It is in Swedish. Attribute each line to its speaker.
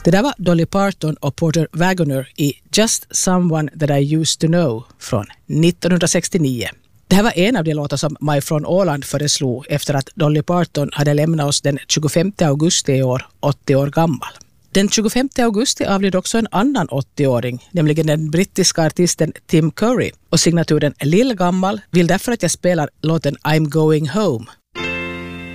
Speaker 1: Det där var Dolly Parton och Porter Wagoner i Just Someone That I Used To Know från 1969. Det här var en av de låtar som Maj från Åland föreslog efter att Dolly Parton hade lämnat oss den 25 augusti i år, 80 år gammal. Den 25 augusti avled också en annan 80-åring, nämligen den brittiska artisten Tim Curry, och signaturen Lillgammal vill därför att jag spelar låten I'm Going Home